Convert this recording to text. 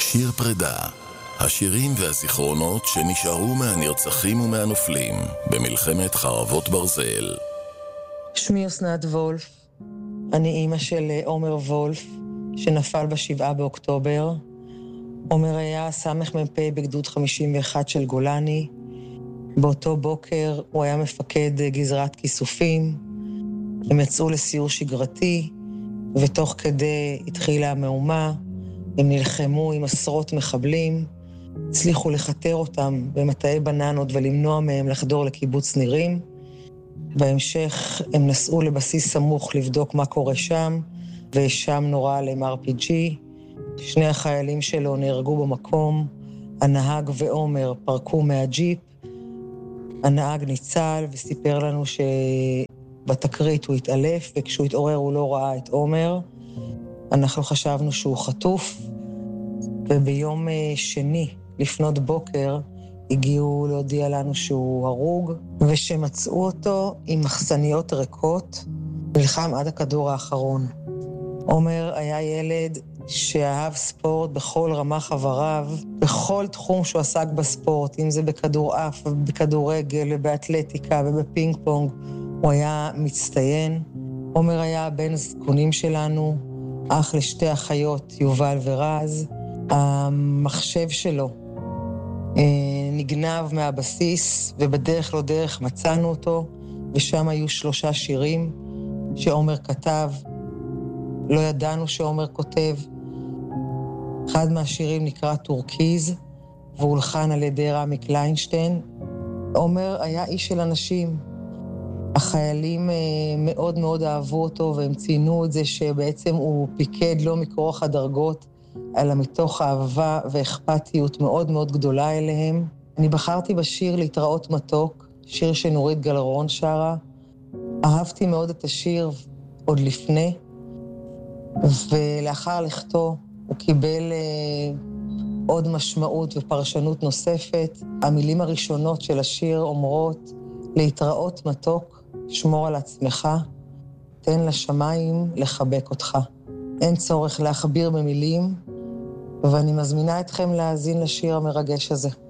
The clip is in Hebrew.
שיר פרידה, השירים והזיכרונות שנשארו מהנרצחים ומהנופלים במלחמת חרבות ברזל. שמי אסנת וולף, אני אימא של עומר וולף שנפל ב7 באוקטובר. עומר היה סמ"פ בגדוד 51 של גולני. באותו בוקר הוא היה מפקד גזרת כיסופים. הם יצאו לסיור שגרתי, ותוך כדי התחילה המהומה. הם נלחמו עם עשרות מחבלים, הצליחו לחתר אותם במטעי בננות ולמנוע מהם לחדור לקיבוץ נירים. בהמשך הם נסעו לבסיס סמוך לבדוק מה קורה שם, ושם נורה עליהם RPG. שני החיילים שלו נהרגו במקום, הנהג ועומר פרקו מהג'יפ. הנהג ניצל וסיפר לנו שבתקרית הוא התעלף, וכשהוא התעורר הוא לא ראה את עומר. אנחנו חשבנו שהוא חטוף, וביום שני לפנות בוקר הגיעו להודיע לנו שהוא הרוג, ושמצאו אותו עם מחסניות ריקות, נלחם עד הכדור האחרון. עומר היה ילד שאהב ספורט בכל רמה חבריו, בכל תחום שהוא עסק בספורט, אם זה בכדור אף, בכדורגל, ובאתלטיקה ובפינג פונג, הוא היה מצטיין. עומר היה בן הזקונים שלנו, אח לשתי אחיות, יובל ורז. המחשב שלו נגנב מהבסיס, ובדרך לא דרך מצאנו אותו, ושם היו 3 שירים שעומר כתב. לא ידענו שעומר כותב. אחד מהשירים נקרא טורקיז, והולחן על ידי רמי קליינשטיין. עומר היה איש של אנשים. החיילים מאוד מאוד אהבו אותו, והם ציינו את זה שבעצם הוא פיקד לא מכורח הדרגות, אלא מתוך אהבה ואכפתיות מאוד מאוד גדולה אליהם. אני בחרתי בשיר להתראות מתוק, שיר שנורית גלרון שרה. אהבתי מאוד את השיר עוד לפני, ולאחר לכתו הוא קיבל עוד משמעות ופרשנות נוספת. המילים הראשונות של השיר אומרות, להתראות מתוק, שמור על עצמך, תן לשמיים לחבק אותך. אין צורך להכביר במילים, ואני מזמינה אתכם להאזין לשיר המרגש הזה.